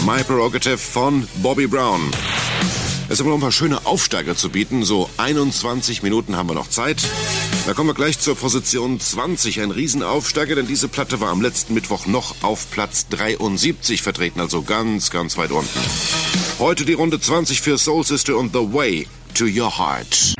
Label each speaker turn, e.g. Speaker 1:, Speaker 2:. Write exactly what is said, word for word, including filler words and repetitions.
Speaker 1: My Prerogative von Bobby Brown. Es haben noch ein paar schöne Aufsteiger zu bieten. So einundzwanzig Minuten haben wir noch Zeit. Da kommen wir gleich zur Position zwanzig. Ein Riesenaufsteiger, denn diese Platte war am letzten Mittwoch noch auf Platz dreiundsiebzig vertreten. Also ganz, ganz weit unten. Heute die Runde zwanzig für Soul Sister und The Way to Your Heart.